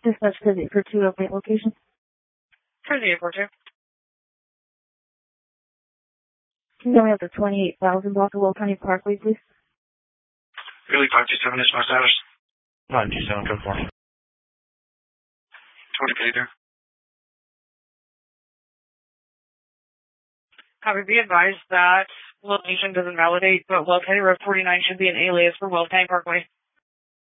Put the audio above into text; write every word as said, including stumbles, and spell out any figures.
Dispatch to the for two open location. For the airport, too. Can you tell me up to twenty-eight thousand block of Will County Parkway, please? Really, five two seven is my status. nine two seven, code four. twenty K there. Copy, be advised that location doesn't validate, but Will County Road forty-nine should be an alias for Will County Parkway.